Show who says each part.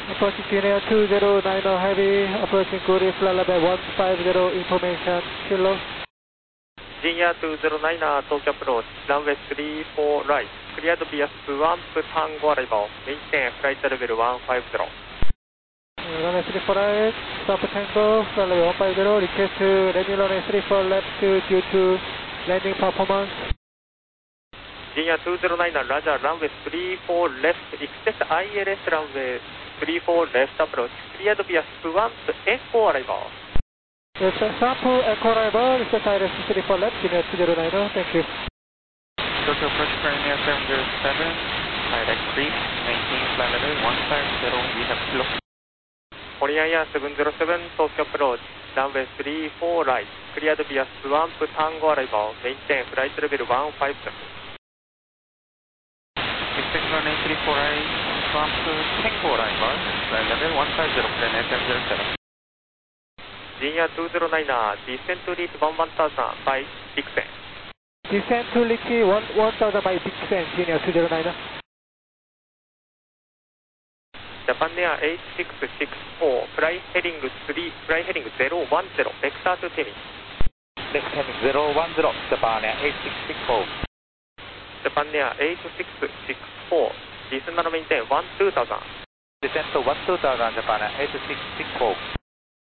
Speaker 1: Approaching Junior 2090 Heavy, approaching Korea flight level 150, information, Kilo.
Speaker 2: Junior 209, Tokyo approach, runway 34 right, cleared via Swamp Tango arrival, maintain flight level 150.
Speaker 1: Runway 34 right, Swamp Tango, flight level 150, request to landing runway 34 left due to landing performance.
Speaker 2: Junior 209, Roger, runway 34 left, expect ILS runway 34 left approach, cleared via Swamp Echo arrival.
Speaker 1: Yes, Swamp Echo arrival, expect ILS 34 left, Junior 209, thank you.
Speaker 3: Tokyo approach Pioneer 707, direct creep, maintain flight level 150, we have slow.
Speaker 2: Korean Air 707, Tokyo approach, runway 34 right, cleared via Swamp Tango arrival, maintain flight level 150.
Speaker 3: Expect runway 34 right, Swamp Tango arrival, flight level 150, plan SM07.
Speaker 2: Junior 209, descent to reach 1000 by Dixon.
Speaker 1: Descent to reach 1000 by Dixon, Junior 209.
Speaker 2: Japan Air 8664, fly heading 010, vector to Tennis.
Speaker 3: Left heading 010, Japan Air 8664.
Speaker 2: Japan Air 8664, descend and maintain 2000.
Speaker 3: Descent to 2000, Japan Air 8664.